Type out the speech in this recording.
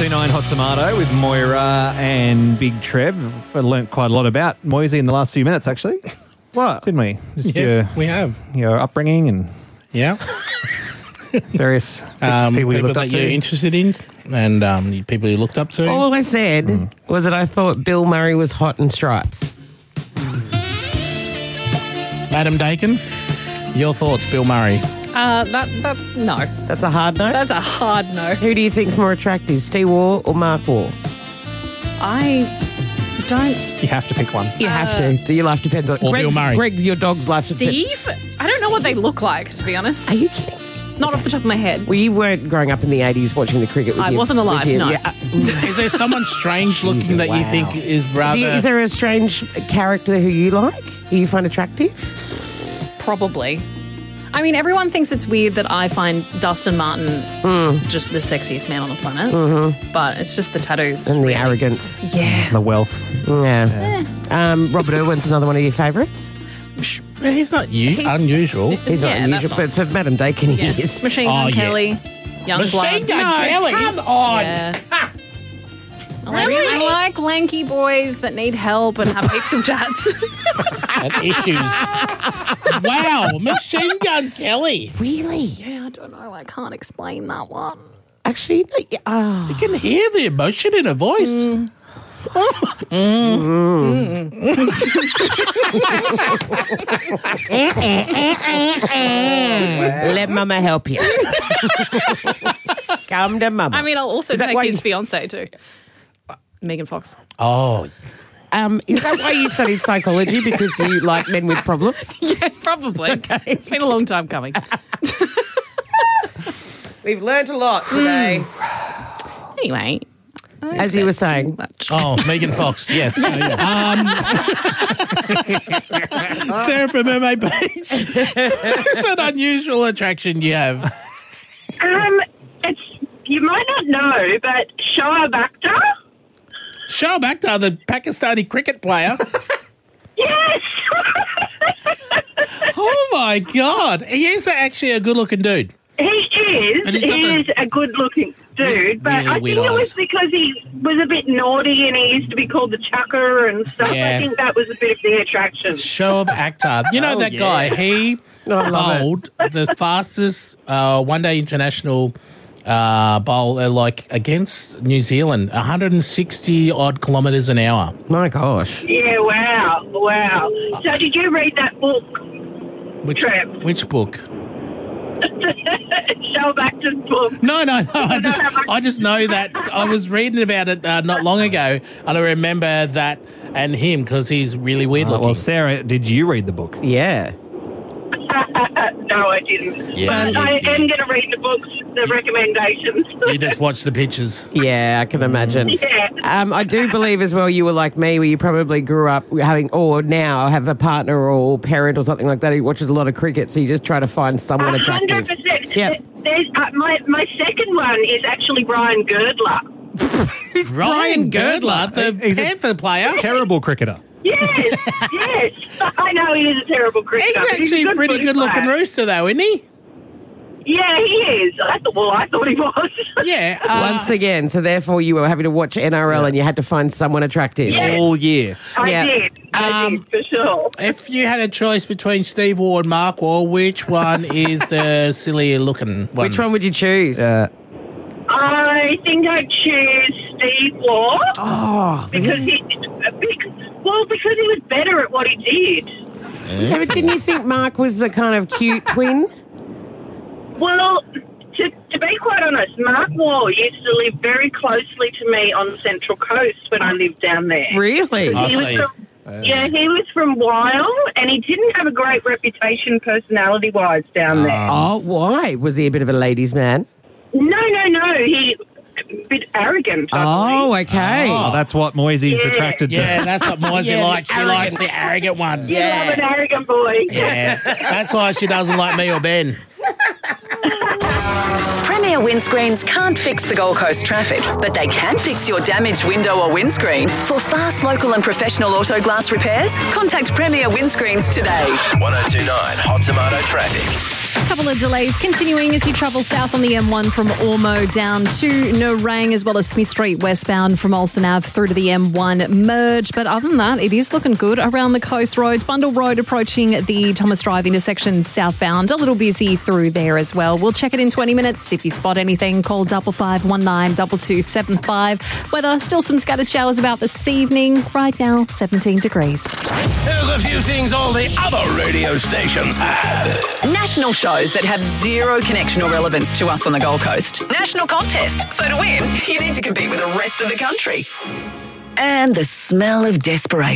1029 Hot Tomato with Moira and Big Trev. I learnt quite a lot about Moisey in the last few minutes, actually. What? Didn't we? Just Yes, we have. your upbringing and Yeah. various people you looked up that to. you're interested in and people you looked up to. All I said was that I thought Bill Murray was hot in stripes. Adam Dakin, your thoughts, Bill Murray? No. That's a hard no. That's a hard no. Who do you think's more attractive, Steve Waugh or Mark Waugh? I don't. You have to pick one. You have to. Your life depends on Or Bill Murray. Greg, your dog's life depends. Steve? I don't know what they look like, to be honest. Are you kidding? Not off the top of my head. Well, you weren't growing up in the 80s watching the cricket with I your- wasn't alive, with your- no. Yeah. Is there someone strange looking that you think is rather... Is there a strange character who you like, who you find attractive? Probably. I mean, everyone thinks it's weird that I find Dustin Martin just the sexiest man on the planet. But it's just the tattoos. And the arrogance. Yeah. The wealth. Yeah. Robert Irwin's another one of your favourites? He's not unusual. He's not Yeah, unusual, that's but for Madam Dakin he Yeah. is. Machine Gun Oh, yeah. Kelly. Young Machine Blood. Gun Kelly? Come on! Yeah. I like lanky boys that need help and have heaps of tats. And issues. Wow, Machine Gun Kelly. Really? Yeah, I don't know. I can't explain that one. Actually, no, yeah, oh. You can hear the emotion in her voice. Let Mama help you. Come to Mama. I mean, I'll also Is that take why his you- fiance too. Megan Fox. Oh, is that why you studied psychology? Because you like men with problems? Yeah, probably. It's been a long time coming. We've learnt a lot today. Anyway. As you were saying. Megan Fox, yes. Sarah from Mermaid Beach. Who's an unusual attraction you have? You might not know, but Shoaib Akhtar. Shoaib Akhtar, the Pakistani cricket player. Yes. Oh my God. He is actually a good looking dude. He is. And he's got He the- is a good-looking dude, but really I think weird it was eyes. because he was a bit naughty and he used to be called the Chucker and stuff. Yeah. I think that was a bit of the attraction. Shoaib Akhtar. You know that guy, he I love it. bowled the fastest one-day international bowl against New Zealand, 160-odd kilometres an hour. My gosh. Yeah, wow. So did you read that book, Trev? Which book? Shoaib Akhtar's book? No. I just know that I was reading about it not long ago, and I remember that and him because he's really weird looking. Well, Sarah, did you read the book? Yeah. No, I didn't. Yeah, but you I did. am going to read the books, the recommendations. You just watch the pictures. Yeah, I can imagine. Yeah. I do believe as well you were like me, where you probably grew up having, or now have a partner or parent or something like that who watches a lot of cricket, so you just try to find someone attractive. 100%. Yep. There's, my second one is actually Ryan Girdler. Ryan Girdler, the He's a- Panther player. Terrible cricketer. Yes. I know he is a terrible He's cricketer. but actually a pretty footy good looking player. rooster, though, isn't he? Yeah, he is. I thought he was. Yeah. Once again, so therefore you were having to watch NRL and you had to find someone attractive. Yeah. All year. I Yeah. did, for sure. If you had a choice between Steve Waugh and Mark Waugh, which one is the sillier looking one? Which one would you choose? I think I'd choose Steve Waugh. Oh, Because he was better at what he did. yeah, but didn't you think Mark was the kind of cute twin? Well, to be quite honest, Mark Waugh used to live very closely to me on the Central Coast when I lived down there. Really? I He was see. he was from Wyong, and he didn't have a great reputation personality-wise down there. Oh, why? Was he a bit of a ladies' man? No. He a bit arrogant, I Oh, believe. okay. Oh, that's what Moisey's Yeah. attracted to. Yeah, that's what Moisey Yeah, likes. She likes the arrogant one. You love an arrogant boy. Yeah. That's why she doesn't like me or Ben. Premier Windscreens can't fix the Gold Coast traffic, but they can fix your damaged window or windscreen. For fast, local and professional auto glass repairs, contact Premier Windscreens today. 1029 Hot Tomato Traffic. Couple of delays continuing as you travel south on the M1 from Ormo down to Nerang, as well as Smith Street westbound from Olsen Ave through to the M1 merge. But other than that, it is looking good around the coast roads. Bundle Road approaching the Thomas Drive intersection southbound. A little busy through there as well. We'll check it in 20 minutes. If you spot anything, call 5519 2275. Weather, still some scattered showers about this evening. Right now, 17 degrees. There's a few things all the other radio stations had. National shows that have zero connection or relevance to us on the Gold Coast. National contest. So to win, you need to compete with the rest of the country. And the smell of desperation.